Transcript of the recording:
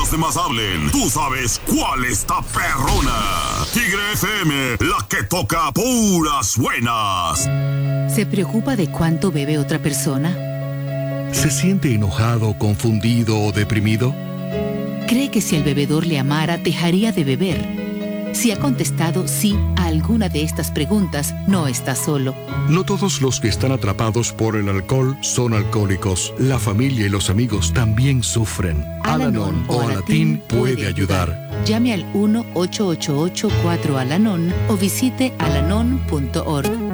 los demás hablen, tú sabes cuál está perrona. Tigre FM, la que toca puras buenas. ¿Se preocupa de cuánto bebe otra persona? ¿Se siente enojado, confundido o deprimido? ¿Cree que si el bebedor le amara, dejaría de beber? Si ha contestado sí a alguna de estas preguntas, no está solo. No todos los que están atrapados por el alcohol son alcohólicos. La familia y los amigos también sufren. Al-Anon o Alatín puede ayudar. Llame al 1-888-4-Al-Anon o visite alanon.org.